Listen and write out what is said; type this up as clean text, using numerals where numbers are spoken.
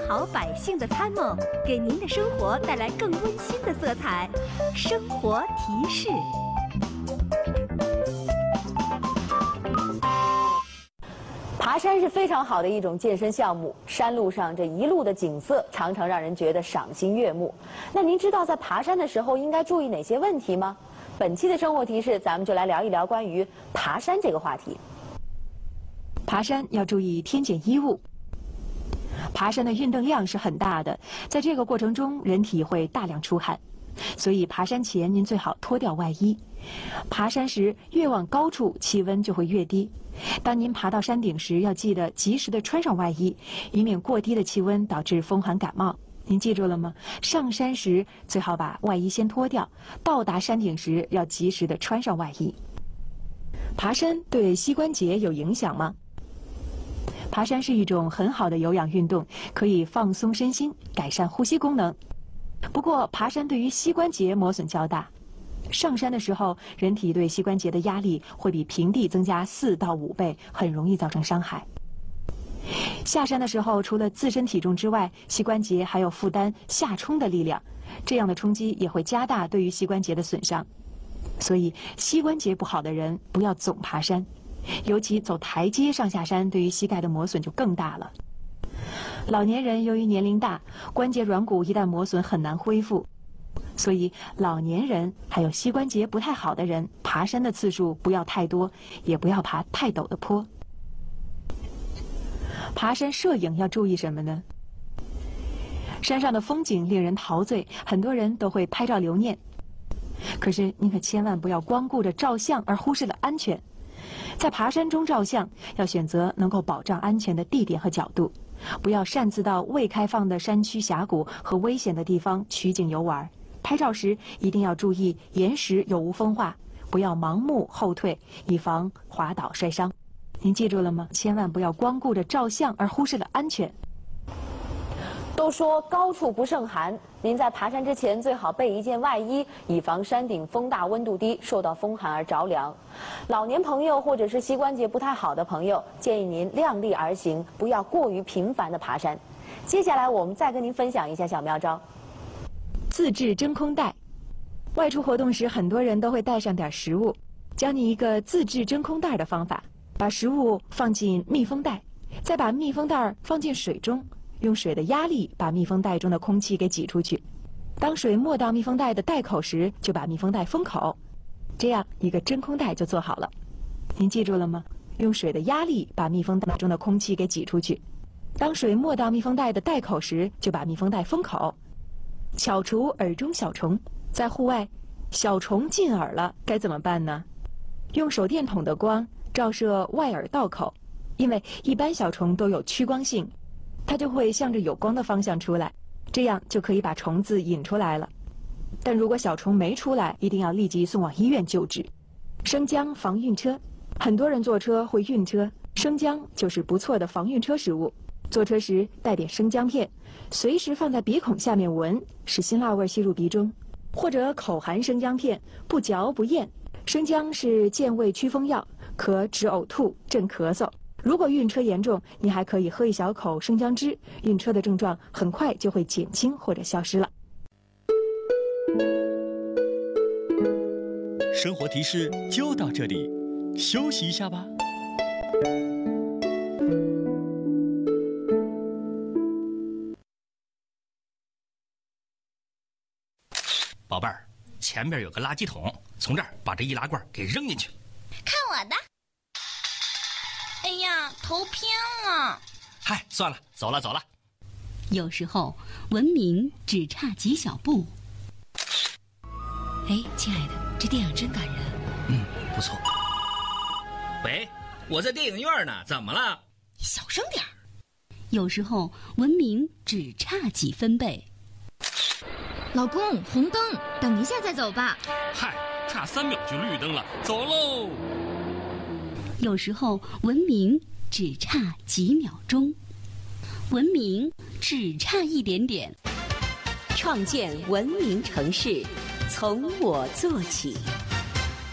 好百姓的参谋，给您的生活带来更温馨的色彩。生活提示。 爬山是非常好的一种健身项目，山路上这一路的景色常常让人觉得赏心悦目。那您知道在爬山的时候应该注意哪些问题吗？本期的生活提示，咱们就来聊一聊关于爬山这个话题。 爬山要注意添减衣物。爬山的运动量是很大的，在这个过程中，人体会大量出汗，所以爬山前您最好脱掉外衣。爬山时越往高处，气温就会越低。当您爬到山顶时，要记得及时的穿上外衣，以免过低的气温导致风寒感冒。您记住了吗？上山时最好把外衣先脱掉，到达山顶时要及时的穿上外衣。爬山对膝关节有影响吗？爬山是一种很好的有氧运动，可以放松身心，改善呼吸功能。不过，爬山对于膝关节磨损较大。上山的时候，人体对膝关节的压力会比平地增加4到5倍，很容易造成伤害。下山的时候，除了自身体重之外，膝关节还有负担下冲的力量，这样的冲击也会加大对于膝关节的损伤。所以，膝关节不好的人不要总爬山，尤其走台阶上下山，对于膝盖的磨损就更大了。老年人由于年龄大，关节软骨一旦磨损很难恢复。所以，老年人还有膝关节不太好的人，爬山的次数不要太多，也不要爬太陡的坡。爬山摄影要注意什么呢？山上的风景令人陶醉，很多人都会拍照留念。可是，您可千万不要光顾着照相而忽视了安全。在爬山中照相，要选择能够保障安全的地点和角度，不要擅自到未开放的山区峡谷和危险的地方取景游玩。拍照时一定要注意岩石有无风化，不要盲目后退，以防滑倒摔伤。您记住了吗？千万不要光顾着照相而忽视了安全。 都说高处不胜寒，您在爬山之前最好备一件外衣，以防山顶风大温度低，受到风寒而着凉。老年朋友或者是膝关节不太好的朋友，建议您量力而行，不要过于频繁的爬山。接下来我们再跟您分享一下小妙招。 自制真空袋。外出活动时，很多人都会带上点食物。教你一个自制真空袋的方法：把食物放进密封袋，再把密封袋放进水中，用水的压力把密封袋中的空气给挤出去。当水没到密封袋的袋口时，就把密封袋封口，这样一个真空袋就做好了。您记住了吗？用水的压力把密封袋中的空气给挤出去。当水没到密封袋的袋口时，就把密封袋封口。巧除耳中小虫。在户外，小虫进耳了，该怎么办呢？用手电筒的光照射外耳道口，因为一般小虫都有趋光性，它就会向着有光的方向出来，这样就可以把虫子引出来了。但如果小虫没出来，一定要立即送往医院救治。生姜防晕车。很多人坐车会晕车，生姜就是不错的防晕车食物。坐车时带点生姜片，随时放在鼻孔下面闻，使辛辣味吸入鼻中，或者口含生姜片，不嚼不咽。生姜是健胃祛风药，可止呕吐、镇咳嗽。如果晕车严重，你还可以喝一小口生姜汁，晕车的症状很快就会减轻或者消失了。 生活提示就到这里，休息一下吧。宝贝儿，前面有个垃圾桶，从这儿把这易拉罐给扔进去。 看我的！哎呀，头偏了。 嗨，算了，走了。 有时候文明只差几小步。哎，亲爱的，这电影真感人。 不错。喂，我在电影院呢，怎么了？ 小声点儿。 有时候文明只差几分贝。 老公，红灯，等一下再走吧。 嗨，差3秒就绿灯了，走喽。 有时候文明只差几秒钟，文明只差一点点。 创建文明城市，从我做起。